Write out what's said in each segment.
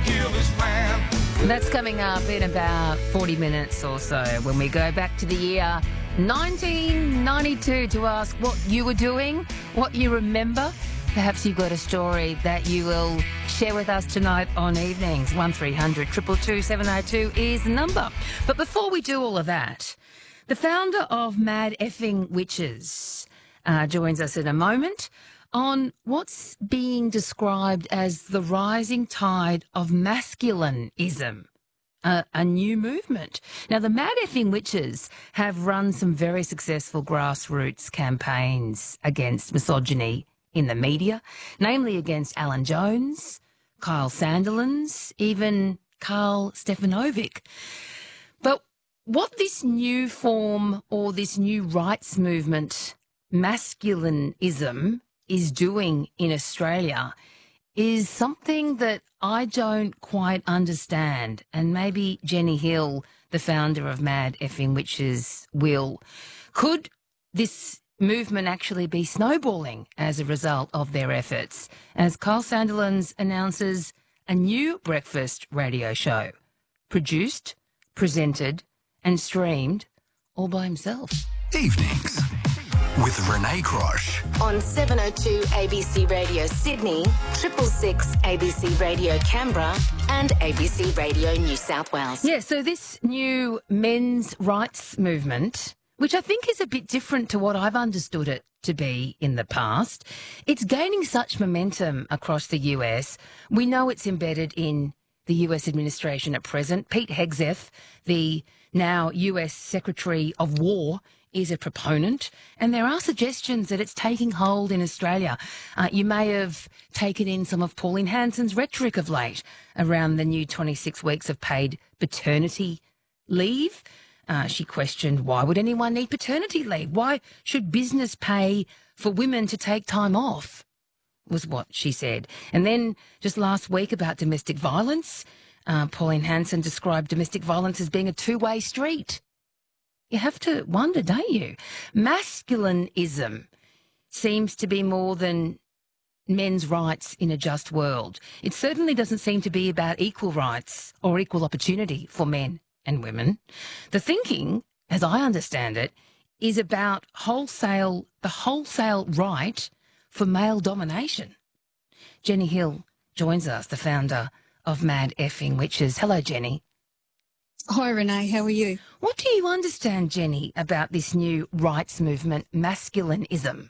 kill this man. That's coming up in about 40 minutes or so when we go back to the year 1992 to ask what you were doing, what you remember. Perhaps you've got a story that you will share with us tonight on Evenings. 1300 222 702 is the number. But before we do all of that, the founder of Mad Effing Witches joins us in a moment on what's being described as the rising tide of masculinism, a new movement. Now, the Mad Effing Witches have run some very successful grassroots campaigns against misogyny in the media, namely against Alan Jones, Kyle Sandilands, even Karl Stefanovic. But what this new form or this new rights movement, masculinism, is doing in Australia is something that I don't quite understand. And maybe Jenny Hill, the founder of Mad Effing Witches, will. Could this movement actually be snowballing as a result of their efforts, as Kyle Sandilands announces a new breakfast radio show, produced, presented and streamed all by himself? Evenings with Renee Crosh. On 702 ABC Radio Sydney, 666 ABC Radio Canberra and ABC Radio New South Wales. Yeah, so this new men's rights movement, which I think is a bit different to what I've understood it to be in the past, it's gaining such momentum across the US. We know it's embedded in the US administration at present. Pete Hegseth, the now US Secretary of War, is a proponent, and there are suggestions that it's taking hold in Australia. You may have taken in some of Pauline Hanson's rhetoric of late around the new 26 weeks of paid paternity leave. She questioned, why would anyone need paternity leave? Why should business pay for women to take time off? Was what she said. And then just last week about domestic violence, Pauline Hanson described domestic violence as being a two-way street. You have to wonder, don't you? Masculinism seems to be more than men's rights in a just world. It certainly doesn't seem to be about equal rights or equal opportunity for men and women. The thinking, as I understand it, is about the wholesale right for male domination. Jenny Hill joins us, the founder of Mad Effing Witches. Hello, Jenny. Hi, Renee. How are you? What do you understand, Jenny, about this new rights movement, masculinism?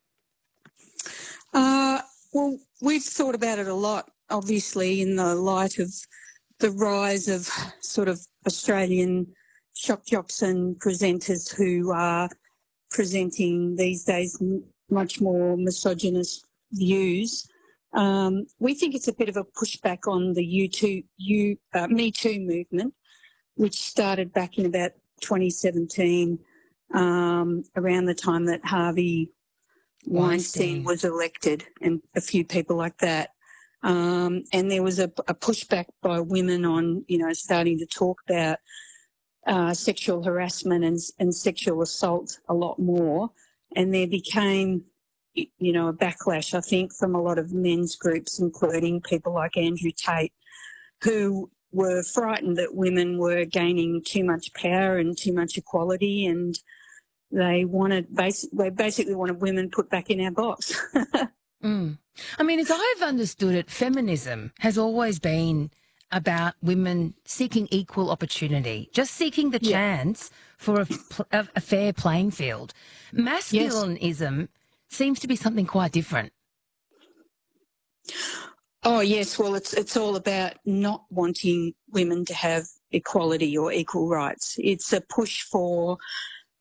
Well, we've thought about it a lot, obviously, in the light of the rise of sort of Australian shock jocks and presenters who are presenting these days much more misogynist views. We think it's a bit of a pushback on the Me Too movement, which started back in about 2017, around the time that Harvey Weinstein was elected and a few people like that. And there was a pushback by women on, starting to talk about sexual harassment and sexual assault a lot more. And there became, a backlash, I think, from a lot of men's groups, including people like Andrew Tate, who were frightened that women were gaining too much power and too much equality, and they basically wanted women put back in our box. I mean, as I've understood it, feminism has always been about women seeking equal opportunity, just seeking the chance for a fair playing field. Masculinism seems to be something quite different. Oh, yes. Well, it's all about not wanting women to have equality or equal rights. It's a push for